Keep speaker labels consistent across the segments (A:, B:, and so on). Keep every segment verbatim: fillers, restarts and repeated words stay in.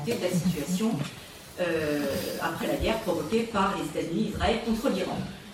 A: gravité de la situation euh, après la guerre provoquée par les États-Unis et Israël contre l'Iran.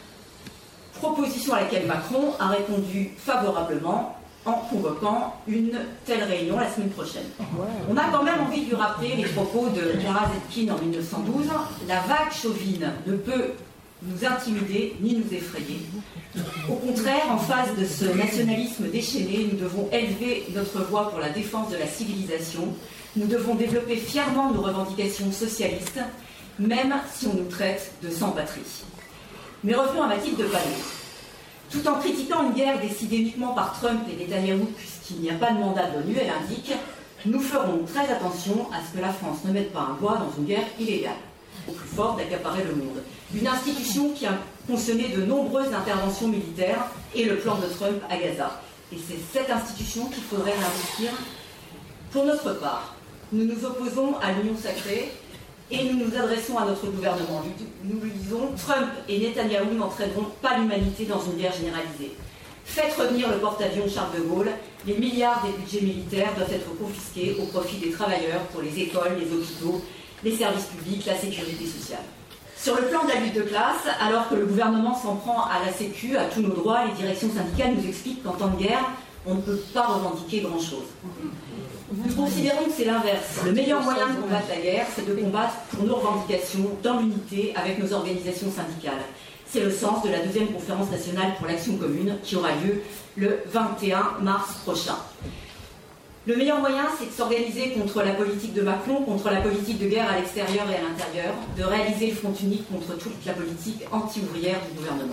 A: Proposition à laquelle Macron a répondu favorablement en convoquant une telle réunion la semaine prochaine. On a quand même envie de lui rappeler les propos de Clara Zetkin en mille neuf cent douze. La vague chauvine ne peut nous intimider ni nous effrayer. Au contraire, en face de ce nationalisme déchaîné, nous devons élever notre voix pour la défense de la civilisation. Nous devons développer fièrement nos revendications socialistes, même si on nous traite de sans-patrie. Mais revenons à Mathilde Panot. Tout en critiquant une guerre décidée uniquement par Trump et Netanyahou, puisqu'il n'y a pas de mandat de l'ONU, elle indique « Nous ferons très attention à ce que la France ne mette pas un doigt dans une guerre illégale, au plus fort d'accaparer le monde. » Une institution qui a fonctionné de nombreuses interventions militaires et le plan de Trump à Gaza. Et c'est cette institution qu'il faudrait réinvestir. Pour notre part, nous nous opposons à l'union sacrée et nous nous adressons à notre gouvernement. Nous lui disons « Trump et Netanyahou n'entraîneront pas l'humanité dans une guerre généralisée. Faites revenir le porte-avions Charles de Gaulle. Les milliards des budgets militaires doivent être confisqués au profit des travailleurs pour les écoles, les hôpitaux, les services publics, la sécurité sociale. » Sur le plan de la lutte de classe, alors que le gouvernement s'en prend à la Sécu, à tous nos droits, les directions syndicales nous expliquent qu'en temps de guerre, on ne peut pas revendiquer grand-chose. Nous considérons que c'est l'inverse. Le meilleur moyen de combattre la guerre, c'est de combattre pour nos revendications dans l'unité avec nos organisations syndicales. C'est le sens de la deuxième conférence nationale pour l'action commune qui aura lieu le vingt et un mars prochain. Le meilleur moyen, c'est de s'organiser contre la politique de Macron, contre la politique de guerre à l'extérieur et à l'intérieur, de réaliser le front unique contre toute la politique anti-ouvrière du gouvernement.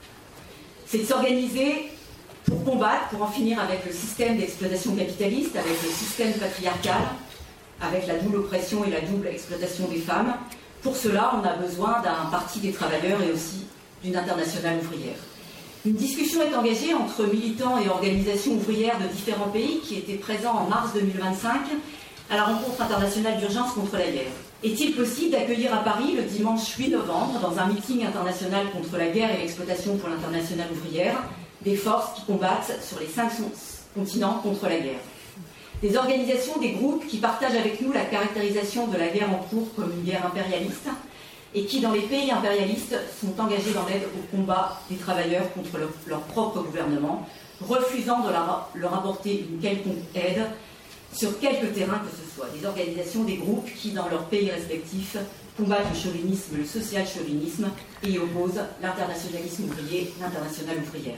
A: C'est de s'organiser pour combattre, pour en finir avec le système d'exploitation capitaliste, avec le système patriarcal, avec la double oppression et la double exploitation des femmes. Pour cela, on a besoin d'un parti des travailleurs et aussi d'une internationale ouvrière. Une discussion est engagée entre militants et organisations ouvrières de différents pays qui étaient présents en mars deux mille vingt-cinq à la rencontre internationale d'urgence contre la guerre. Est-il possible d'accueillir à Paris le dimanche huit novembre, dans un meeting international contre la guerre et l'exploitation pour l'internationale ouvrière, des forces qui combattent sur les cinq continents contre la guerre? Des organisations, des groupes qui partagent avec nous la caractérisation de la guerre en cours comme une guerre impérialiste, et qui, dans les pays impérialistes, sont engagés dans l'aide au combat des travailleurs contre leur, leur propre gouvernement, refusant de leur, leur apporter une quelconque aide sur quelque terrain que ce soit. Des organisations, des groupes qui, dans leurs pays respectifs, combattent le chauvinisme, le social-chauvinisme et opposent l'internationalisme ouvrier, l'internationale ouvrière.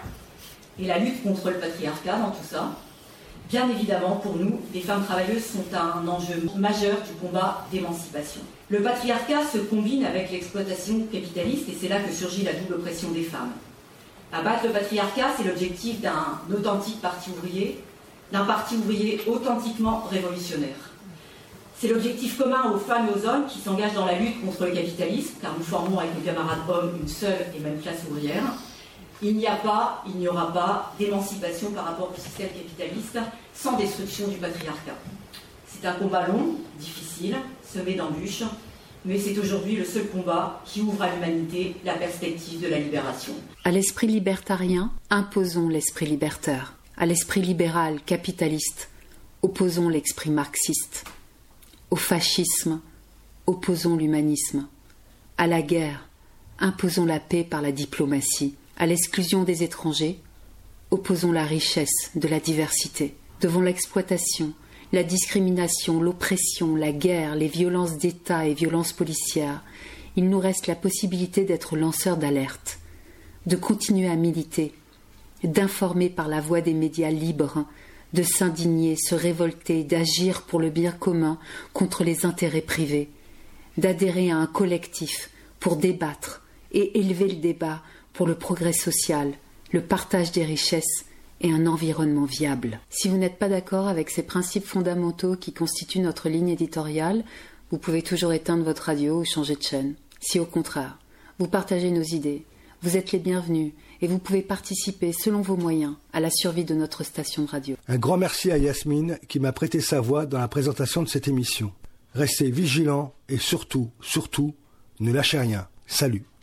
A: Et la lutte contre le patriarcat dans tout ça, bien évidemment, pour nous, les femmes travailleuses sont un enjeu majeur du combat d'émancipation. Le patriarcat se combine avec l'exploitation capitaliste et c'est là que surgit la double oppression des femmes. Abattre le patriarcat, c'est l'objectif d'un authentique parti ouvrier, d'un parti ouvrier authentiquement révolutionnaire. C'est l'objectif commun aux femmes et aux hommes qui s'engagent dans la lutte contre le capitalisme, car nous formons avec nos camarades hommes une seule et même classe ouvrière. Il n'y a pas, il n'y aura pas d'émancipation par rapport au système capitaliste sans destruction du patriarcat. C'est un combat long, difficile, semé d'embûches, mais c'est aujourd'hui le seul combat qui ouvre à l'humanité la perspective de la libération.
B: À l'esprit libertarien, imposons l'esprit libertaire. À l'esprit libéral, capitaliste, opposons l'esprit marxiste. Au fascisme, opposons l'humanisme. À la guerre, imposons la paix par la diplomatie. À l'exclusion des étrangers, opposons la richesse de la diversité. Devant l'exploitation, la discrimination, l'oppression, la guerre, les violences d'État et violences policières, il nous reste la possibilité d'être lanceurs d'alerte, de continuer à militer, d'informer par la voix des médias libres, de s'indigner, se révolter, d'agir pour le bien commun contre les intérêts privés, d'adhérer à un collectif pour débattre et élever le débat pour le progrès social, le partage des richesses et un environnement viable. Si vous n'êtes pas d'accord avec ces principes fondamentaux qui constituent notre ligne éditoriale, vous pouvez toujours éteindre votre radio ou changer de chaîne. Si au contraire, vous partagez nos idées, vous êtes les bienvenus et vous pouvez participer selon vos moyens à la survie de notre station de radio.
C: Un grand merci à Yasmine qui m'a prêté sa voix dans la présentation de cette émission. Restez vigilants et surtout, surtout, ne lâchez rien. Salut.